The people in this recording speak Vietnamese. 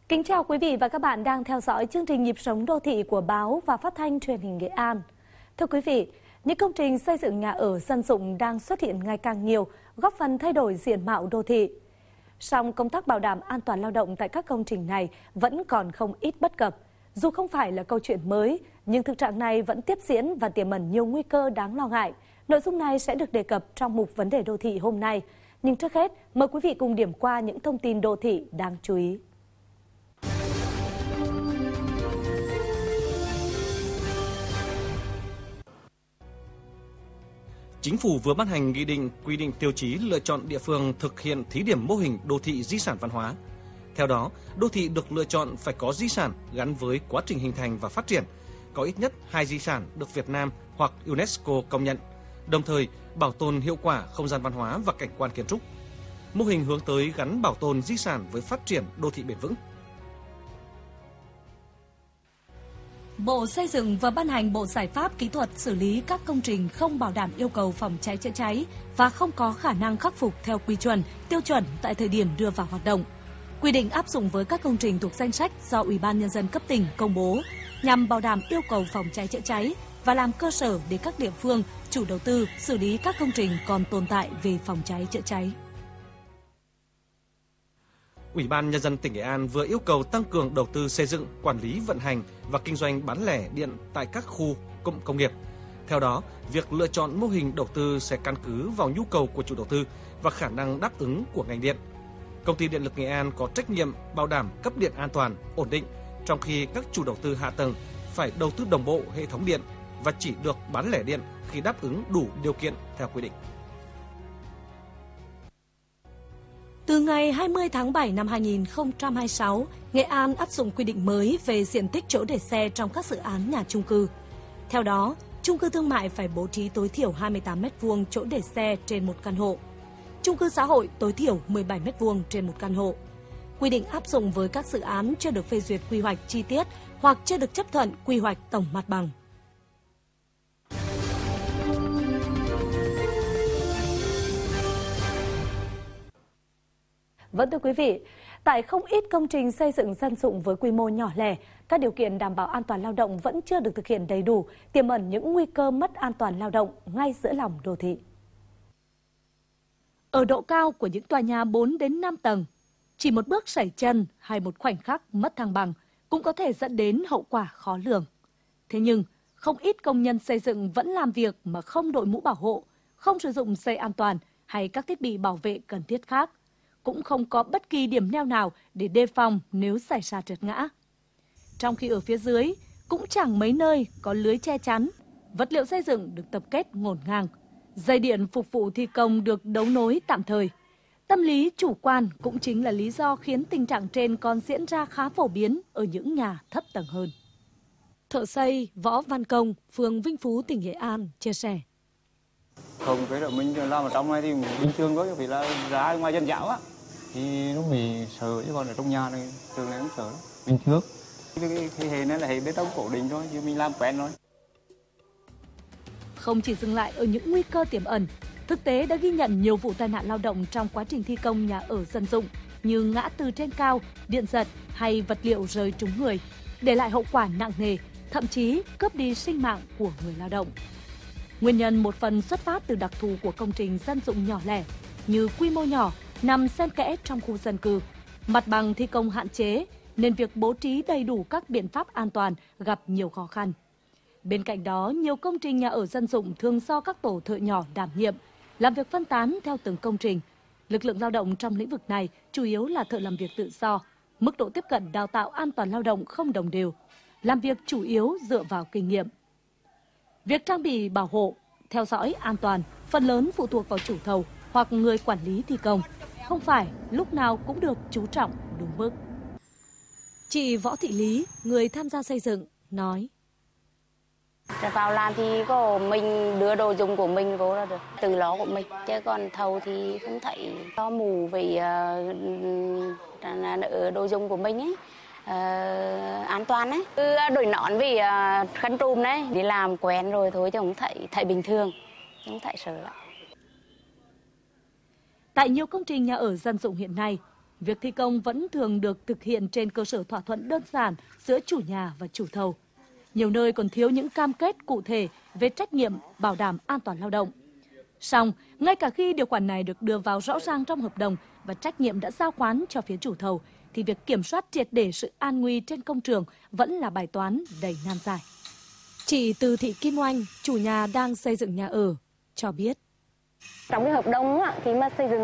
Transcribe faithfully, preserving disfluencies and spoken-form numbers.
Kính chào quý vị và các bạn đang theo dõi chương trình Nhịp sống đô thị của báo và phát thanh truyền hình Nghệ An. Thưa quý vị, những công trình xây dựng nhà ở dân dụng đang xuất hiện ngày càng nhiều, góp phần thay đổi diện mạo đô thị. Song công tác bảo đảm an toàn lao động tại các công trình này vẫn còn không ít bất cập. Dù không phải là câu chuyện mới, nhưng thực trạng này vẫn tiếp diễn và tiềm ẩn nhiều nguy cơ đáng lo ngại. Nội dung này sẽ được đề cập trong mục Vấn đề đô thị hôm nay. Nhưng trước hết, mời quý vị cùng điểm qua những thông tin đô thị đáng chú ý. Chính phủ vừa ban hành nghị định quy định tiêu chí lựa chọn địa phương thực hiện thí điểm mô hình đô thị di sản văn hóa. Theo đó, đô thị được lựa chọn phải có di sản gắn với quá trình hình thành và phát triển, có ít nhất hai di sản được Việt Nam hoặc UNESCO công nhận, đồng thời bảo tồn hiệu quả không gian văn hóa và cảnh quan kiến trúc. Mô hình hướng tới gắn bảo tồn di sản với phát triển đô thị bền vững. Bộ Xây dựng vừa ban hành bộ giải pháp kỹ thuật xử lý các công trình không bảo đảm yêu cầu phòng cháy chữa cháy và không có khả năng khắc phục theo quy chuẩn, tiêu chuẩn tại thời điểm đưa vào hoạt động. Quy định áp dụng với các công trình thuộc danh sách do Ủy ban Nhân dân cấp tỉnh công bố nhằm bảo đảm yêu cầu phòng cháy chữa cháy và làm cơ sở để các địa phương, chủ đầu tư xử lý các công trình còn tồn tại về phòng cháy chữa cháy. Ủy ban Nhân dân tỉnh Nghệ An vừa yêu cầu tăng cường đầu tư xây dựng, quản lý, vận hành và kinh doanh bán lẻ điện tại các khu cụm công nghiệp. Theo đó, việc lựa chọn mô hình đầu tư sẽ căn cứ vào nhu cầu của chủ đầu tư và khả năng đáp ứng của ngành điện. Công ty Điện lực Nghệ An có trách nhiệm bảo đảm cấp điện an toàn, ổn định, trong khi các chủ đầu tư hạ tầng phải đầu tư đồng bộ hệ thống điện và chỉ được bán lẻ điện khi đáp ứng đủ điều kiện theo quy định. Từ ngày hai mươi tháng bảy năm hai nghìn không trăm hai mươi sáu, Nghệ An áp dụng quy định mới về diện tích chỗ để xe trong các dự án nhà chung cư. Theo đó, chung cư thương mại phải bố trí tối thiểu hai mươi tám mét vuông chỗ để xe trên một căn hộ. Chung cư xã hội tối thiểu mười bảy mét vuông trên một căn hộ. Quy định áp dụng với các dự án chưa được phê duyệt quy hoạch chi tiết hoặc chưa được chấp thuận quy hoạch tổng mặt bằng. Vâng thưa quý vị, tại không ít công trình xây dựng dân dụng với quy mô nhỏ lẻ, các điều kiện đảm bảo an toàn lao động vẫn chưa được thực hiện đầy đủ, tiềm ẩn những nguy cơ mất an toàn lao động ngay giữa lòng đô thị. Ở độ cao của những tòa nhà bốn đến năm tầng, chỉ một bước sẩy chân hay một khoảnh khắc mất thăng bằng cũng có thể dẫn đến hậu quả khó lường. Thế nhưng, không ít công nhân xây dựng vẫn làm việc mà không đội mũ bảo hộ, không sử dụng dây an toàn hay các thiết bị bảo vệ cần thiết khác. Cũng không có bất kỳ điểm neo nào để đề phòng nếu xảy ra trượt ngã. Trong khi ở phía dưới cũng chẳng mấy nơi có lưới che chắn, vật liệu xây dựng được tập kết ngổn ngang, dây điện phục vụ thi công được đấu nối tạm thời. Tâm lý chủ quan cũng chính là lý do khiến tình trạng trên còn diễn ra khá phổ biến ở những nhà thấp tầng hơn. Thợ xây Võ Văn Công, phường Vinh Phú, tỉnh Nghệ An chia sẻ. Không, cái là mình làm ở trong này thì bình thường thôi, vì là ra ngoài dân dạo á thì nó bị sợ, chứ còn ở trong nhà này thường là không sợ lắm. Bình thường. Cái, cái, cái hệ này là hệ bê tông cố định thôi, chứ mình làm quen thôi. Không chỉ dừng lại ở những nguy cơ tiềm ẩn, thực tế đã ghi nhận nhiều vụ tai nạn lao động trong quá trình thi công nhà ở dân dụng như ngã từ trên cao, điện giật hay vật liệu rơi trúng người, để lại hậu quả nặng nề, thậm chí cướp đi sinh mạng của người lao động. Nguyên nhân một phần xuất phát từ đặc thù của công trình dân dụng nhỏ lẻ như quy mô nhỏ, nằm xen kẽ trong khu dân cư, mặt bằng thi công hạn chế nên việc bố trí đầy đủ các biện pháp an toàn gặp nhiều khó khăn. Bên cạnh đó, nhiều công trình nhà ở dân dụng thường do các tổ thợ nhỏ đảm nhiệm, làm việc phân tán theo từng công trình. Lực lượng lao động trong lĩnh vực này chủ yếu là thợ làm việc tự do, mức độ tiếp cận đào tạo an toàn lao động không đồng đều, làm việc chủ yếu dựa vào kinh nghiệm. Việc trang bị bảo hộ, theo dõi an toàn phần lớn phụ thuộc vào chủ thầu hoặc người quản lý thi công, không phải lúc nào cũng được chú trọng đúng mức. Chị Võ Thị Lý, người tham gia xây dựng, nói. Vào làm thì có mình đưa đồ dùng của mình vô là được, từ ló của mình, chứ còn thầu thì không thấy lo mù về uh, đồ dùng của mình ấy. Uh, an toàn ấy, cứ đổi nón vì uh, khăn trùm đấy, đi làm quen rồi thôi chứ không thấy, thấy bình thường, không thấy sợ lắm. Tại nhiều công trình nhà ở dân dụng hiện nay, việc thi công vẫn thường được thực hiện trên cơ sở thỏa thuận đơn giản giữa chủ nhà và chủ thầu. Nhiều nơi còn thiếu những cam kết cụ thể về trách nhiệm bảo đảm an toàn lao động. Song, ngay cả khi điều khoản này được đưa vào rõ ràng trong hợp đồng và trách nhiệm đã giao khoán cho phía chủ thầu, thì việc kiểm soát triệt để sự an nguy trên công trường vẫn là bài toán đầy nan giải. Chị Từ Thị Kim Oanh, chủ nhà đang xây dựng nhà ở, cho biết. Trong cái hợp đồng á, khi mà xây dựng